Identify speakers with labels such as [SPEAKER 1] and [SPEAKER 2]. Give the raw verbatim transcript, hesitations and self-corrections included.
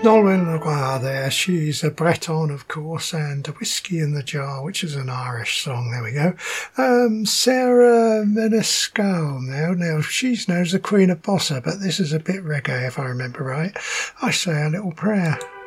[SPEAKER 1] Nolwenn Leroy there, she's a Breton of course, and a Whiskey in the Jar, which is an Irish song, there we go. Um, Sarah Maniscal now, now she's known as the Queen of Bossa, but this is a bit reggae if I remember right. I say a little prayer.